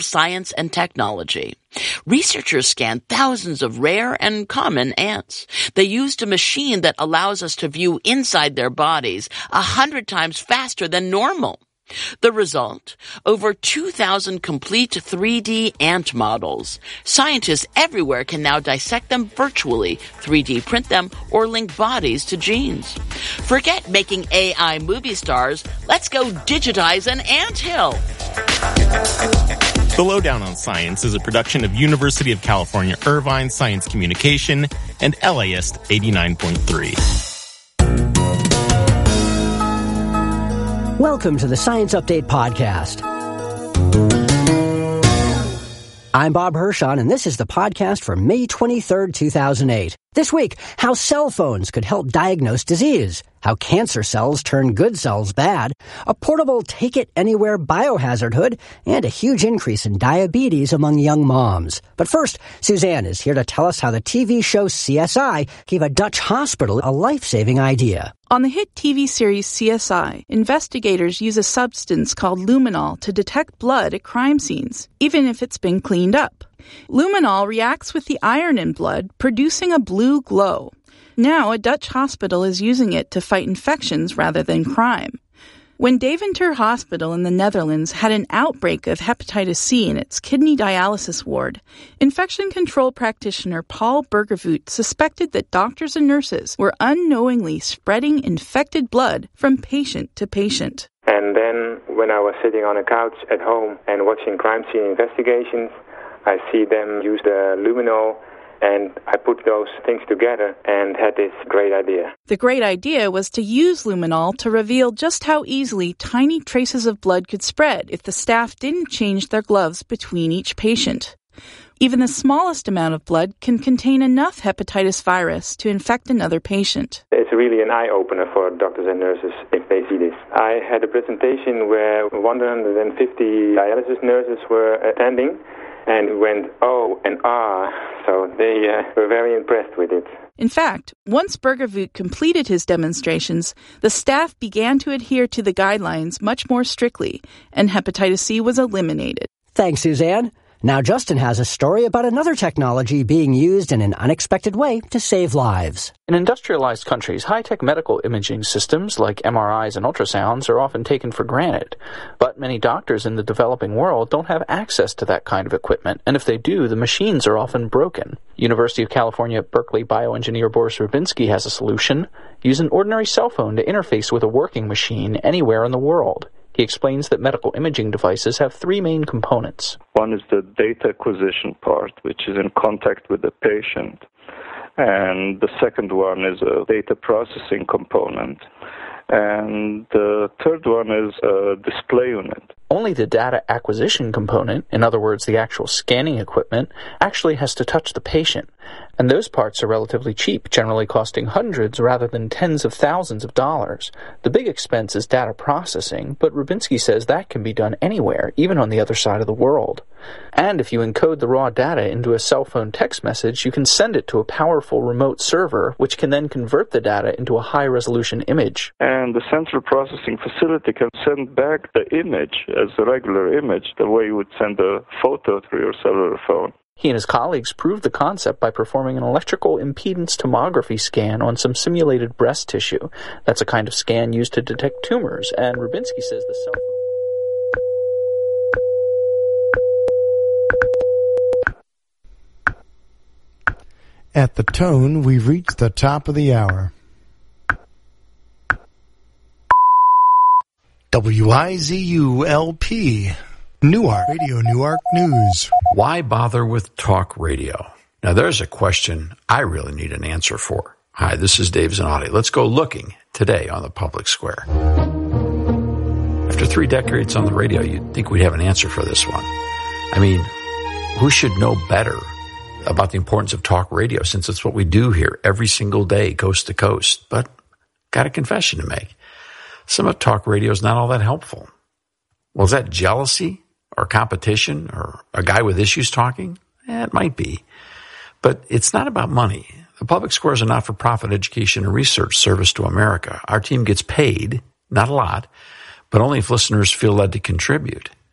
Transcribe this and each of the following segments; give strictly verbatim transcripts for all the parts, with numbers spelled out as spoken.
science and technology. Researchers scanned thousands of rare and common ants. They used a machine that allows us to view inside their bodies a hundred times faster than normal. The result? Over two thousand complete three D ant models. Scientists everywhere can now dissect them virtually, three D print them, or link bodies to genes. Forget making A I movie stars. Let's go digitize an anthill. The Lowdown on Science is a production of University of California Irvine Science Communication and L A S eighty-nine point three. Welcome to the Science Update Podcast. I'm Bob Hirschon, and this is the podcast for May twenty-third, two thousand eight. This week, how cell phones could help diagnose disease, how cancer cells turn good cells bad, a portable take-it-anywhere biohazard hood, and a huge increase in diabetes among young moms. But first, Suzanne is here to tell us how the T V show C S I gave a Dutch hospital a life-saving idea. On the hit T V series C S I, investigators use a substance called luminol to detect blood at crime scenes, even if it's been cleaned up. Luminol reacts with the iron in blood, producing a blue glow. Now, a Dutch hospital is using it to fight infections rather than crime. When Deventer Hospital in the Netherlands had an outbreak of hepatitis C in its kidney dialysis ward, infection control practitioner Paul Burgervoet suspected that doctors and nurses were unknowingly spreading infected blood from patient to patient. And then, when I was sitting on a couch at home and watching crime scene investigations, I see them use the luminol, and I put those things together and had this great idea. The great idea was to use luminol to reveal just how easily tiny traces of blood could spread if the staff didn't change their gloves between each patient. Even the smallest amount of blood can contain enough hepatitis virus to infect another patient. It's really an eye-opener for doctors and nurses if they see this. I had a presentation where one hundred fifty dialysis nurses were attending, and went, oh, and ah, so they uh, were very impressed with it. In fact, once Burgervoet completed his demonstrations, the staff began to adhere to the guidelines much more strictly, and hepatitis C was eliminated. Thanks, Suzanne. Now Justin has a story about another technology being used in an unexpected way to save lives. In industrialized countries, high-tech medical imaging systems like M R Is and ultrasounds are often taken for granted. But many doctors in the developing world don't have access to that kind of equipment, and if they do, the machines are often broken. University of California at Berkeley bioengineer Boris Rubinsky has a solution. Use an ordinary cell phone to interface with a working machine anywhere in the world. He explains that medical imaging devices have three main components. One is the data acquisition part, which is in contact with the patient. And the second one is a data processing component. And the third one is a display unit. Only the data acquisition component, in other words, the actual scanning equipment, actually has to touch the patient. And those parts are relatively cheap, generally costing hundreds rather than tens of thousands of dollars. The big expense is data processing, but Rubinsky says that can be done anywhere, even on the other side of the world. And if you encode the raw data into a cell phone text message, you can send it to a powerful remote server, which can then convert the data into a high-resolution image. And the central processing facility can send back the image as a regular image, the way you would send a photo through your cellular phone. He and his colleagues proved the concept by performing an electrical impedance tomography scan on some simulated breast tissue. That's a kind of scan used to detect tumors, and Rubinsky says the cell phone... At the tone, we've reached the top of the hour. W I Z U L P, Newark, Radio Newark News. Why bother with talk radio? Now, there's a question I really need an answer for. Hi, this is Dave Zanotti. Let's go looking today on the public square. After three decades on the radio, you'd think we'd have an answer for this one. I mean, who should know better about the importance of talk radio, since it's what we do here every single day, coast to coast? But got a confession to make. Some of talk radio is not all that helpful. Well, is that jealousy or competition or a guy with issues talking? Eh, it might be. But it's not about money. The Public Square is a not-for-profit education and research service to America. Our team gets paid, not a lot, but only if listeners feel led to contribute.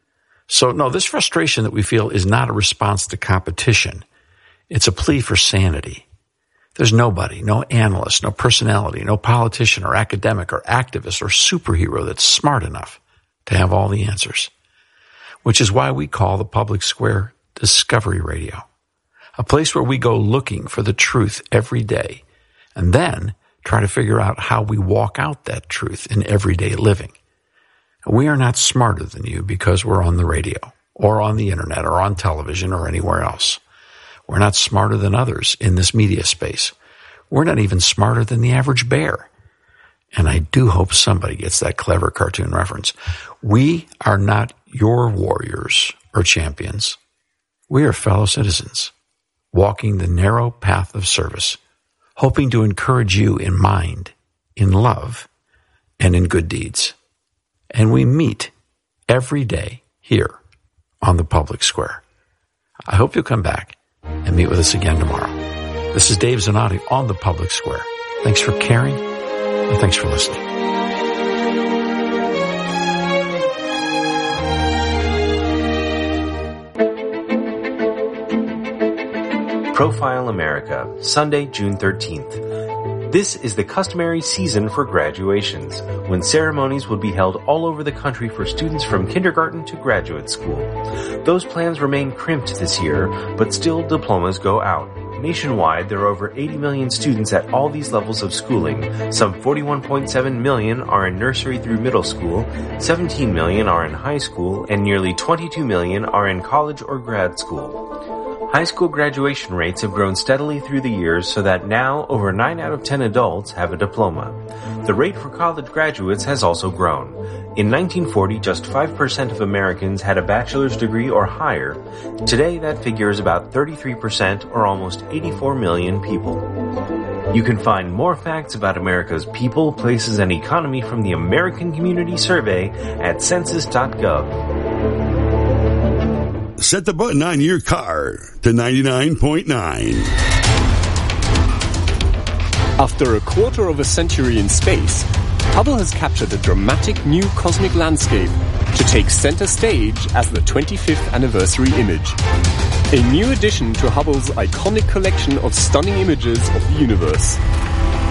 So, no, this frustration that we feel is not a response to competition. It's a plea for sanity. There's nobody, no analyst, no personality, no politician or academic or activist or superhero that's smart enough to have all the answers, which is why we call the Public Square Discovery Radio, a place where we go looking for the truth every day and then try to figure out how we walk out that truth in everyday living. We are not smarter than you because we're on the radio or on the internet or on television or anywhere else. We're not smarter than others in this media space. We're not even smarter than the average bear. And I do hope somebody gets that clever cartoon reference. We are not your warriors or champions. We are fellow citizens, walking the narrow path of service, hoping to encourage you in mind, in love, and in good deeds. And we meet every day here on the Public Square. I hope you'll come back and meet with us again tomorrow. This is Dave Zanotti on the Public Square. Thanks for caring, and thanks for listening. Profile America, Sunday, June thirteenth. This is the customary season for graduations, when ceremonies will be held all over the country for students from kindergarten to graduate school. Those plans remain crimped this year, but still diplomas go out. Nationwide, there are over eighty million students at all these levels of schooling. Some forty-one point seven million are in nursery through middle school, seventeen million are in high school, and nearly twenty-two million are in college or grad school. High school graduation rates have grown steadily through the years so that now over nine out of ten adults have a diploma. The rate for college graduates has also grown. In nineteen forty, just five percent of Americans had a bachelor's degree or higher. Today, that figure is about thirty-three percent, or almost eighty-four million people. You can find more facts about America's people, places, and economy from the American Community Survey at census dot gov. Set the button on your car to ninety-nine point nine. After a quarter of a century in space, Hubble has captured a dramatic new cosmic landscape to take center stage as the twenty-fifth anniversary image. A new addition to Hubble's iconic collection of stunning images of the universe.